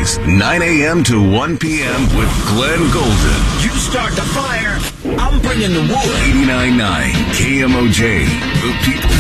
Weekdays, 9 a.m. to 1 p.m. with Glenn Golden. You start the fire, I'm bringing the wood. 89.9 KMOJ, the People's